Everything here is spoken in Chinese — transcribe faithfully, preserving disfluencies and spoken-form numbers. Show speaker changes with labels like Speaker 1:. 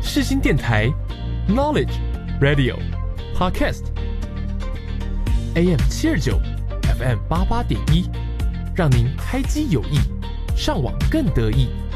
Speaker 1: 世新电台 Knowledge Radio Podcast，A M 七二九 F M 八八点一，让您开机有益，上网更得意。